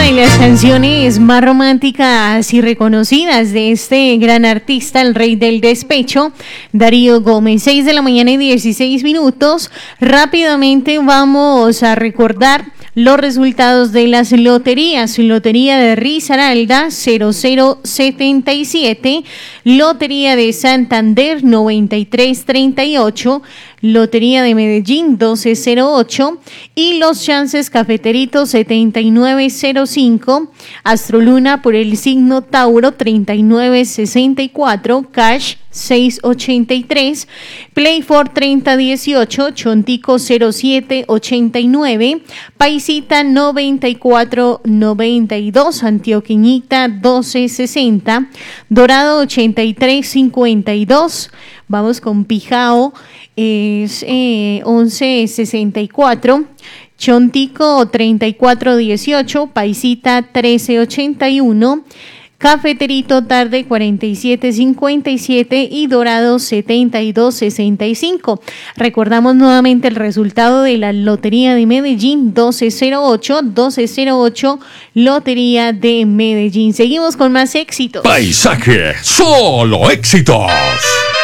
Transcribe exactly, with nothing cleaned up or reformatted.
de las canciones más románticas y reconocidas de este gran artista, el rey del despecho, Darío Gómez. seis de la mañana y dieciséis minutos. Rápidamente vamos a recordar los resultados de las loterías. Lotería de Risaralda cero cero setenta y siete, Lotería de Santander noventa y tres treinta y ocho, Lotería de Medellín doce cero ocho y los chances cafeteritos setenta y nueve cero cinco, Astroluna por el signo Tauro treinta y nueve sesenta y cuatro, Cash seiscientos ochenta y tres, Playfort treinta dieciocho, Chontico cero siete ochenta y nueve, Paisita noventa y cuatro noventa y dos, Antioqueñita doce sesenta, Dorado ochenta y tres cincuenta y dos, vamos con Pijao, es eh, once sesenta y cuatro, Chontico treinta y cuatro dieciocho, Paisita trece ochenta y uno, Cafeterito Tarde cuarenta y siete cincuenta y siete y Dorado setenta y dos sesenta y cinco. Recordamos nuevamente el resultado de la Lotería de Medellín doce cero ocho, doce cero ocho, Lotería de Medellín. Seguimos con más éxitos. Paisaje, solo éxitos.